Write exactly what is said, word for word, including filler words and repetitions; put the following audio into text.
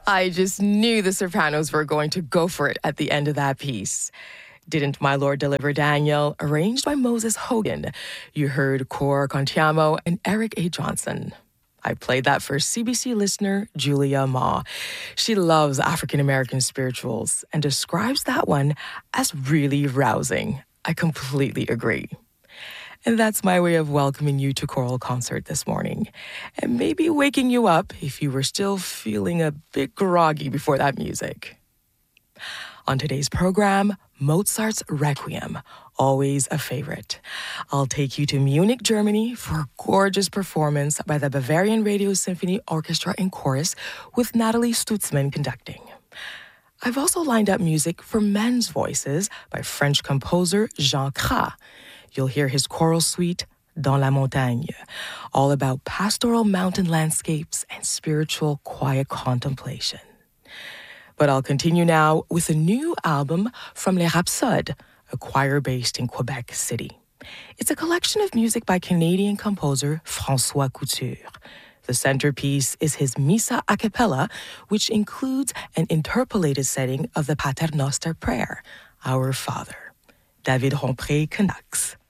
I just knew the sopranos were going to go for it at the end of that piece. Didn't My Lord Deliver Daniel, arranged by Moses Hogan. You heard Cor Contiamo and Eric A. Johnson. I played that for C B C listener Julia Ma. She loves African-American spirituals and describes that one as really rousing. I completely agree. And that's my way of welcoming you to Choral Concert this morning. And maybe waking you up if you were still feeling a bit groggy before that music. On today's program, Mozart's Requiem, always a favorite. I'll take you to Munich, Germany for a gorgeous performance by the Bavarian Radio Symphony Orchestra and Chorus with Natalie Stutzman conducting. I've also lined up music for men's voices by French composer Jean Cras. You'll hear his choral suite, Dans la Montagne, all about pastoral mountain landscapes and spiritual quiet contemplation. But I'll continue now with a new album from Les Rhapsodes, a choir based in Quebec City. It's a collection of music by Canadian composer François Couture. The centerpiece is his Missa a cappella, which includes an interpolated setting of the Pater Noster prayer, Our Father. David Rompré Canucks.